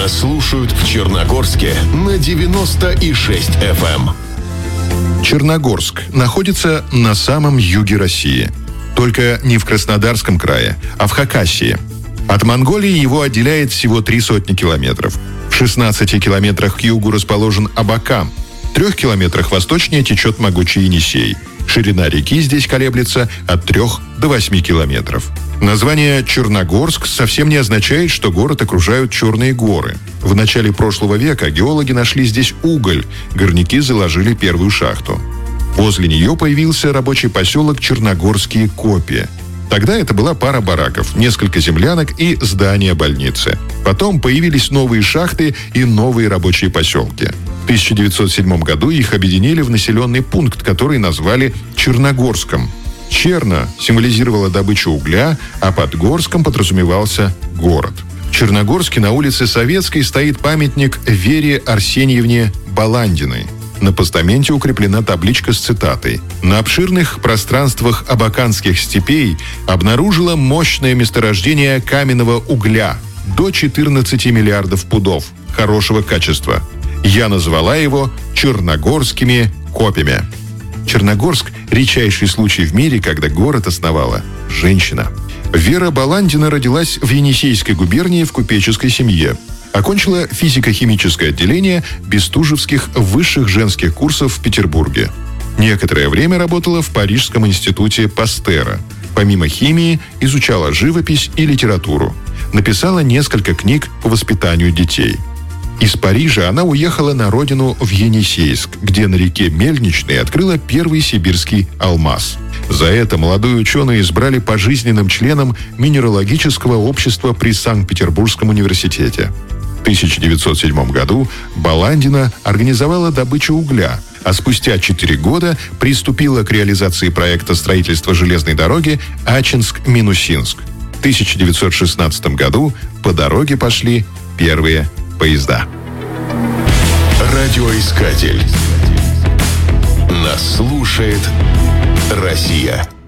Нас слушают в Черногорске на 90,6 FM. Черногорск находится на самом юге России. Только не в Краснодарском крае, а в Хакасии. От Монголии его отделяет всего 300 километров. В 16 километрах к югу расположен Абакан. В 3 километрах восточнее течет могучий Енисей. Ширина реки здесь колеблется от 3 до 8 километров. Название Черногорск совсем не означает, что город окружают черные горы. В начале прошлого века геологи нашли здесь уголь, горняки заложили первую шахту. Возле нее появился рабочий поселок Черногорские Копи. Тогда это была пара бараков, несколько землянок и здание больницы. Потом появились новые шахты и новые рабочие поселки. В 1907 году их объединили в населенный пункт, который назвали Черногорском. Черно символизировала добычу угля, а под Горском подразумевался город. В Черногорске на улице Советской стоит памятник Вере Арсеньевне Баландиной. На постаменте укреплена табличка с цитатой: «На обширных пространствах абаканских степей обнаружила мощное месторождение каменного угля до 14 миллиардов пудов хорошего качества. Я назвала его Черногорскими Копями». Черногорск – редчайший случай в мире, когда город основала женщина. Вера Баландина родилась в Енисейской губернии в купеческой семье. Окончила физико-химическое отделение Бестужевских высших женских курсов в Петербурге. Некоторое время работала в Парижском институте Пастера. Помимо химии, изучала живопись и литературу. Написала несколько книг по воспитанию детей. Из Парижа она уехала на родину в Енисейск, где на реке Мельничной открыла первый сибирский алмаз. За это молодую ученую избрали пожизненным членом Минералогического общества при Санкт-Петербургском университете. В 1907 году Баландина организовала добычу угля, а спустя 4 года приступила к реализации проекта строительства железной дороги Ачинск-Минусинск. В 1916 году по дороге пошли первые поезда. Радиоискатель. Нас слушает Россия.